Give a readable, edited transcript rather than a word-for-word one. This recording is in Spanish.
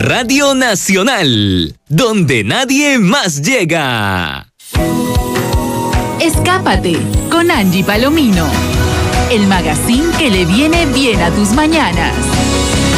Radio Nacional, donde nadie más llega. Escápate con Angie Palomino, el magazine que le viene bien a tus mañanas.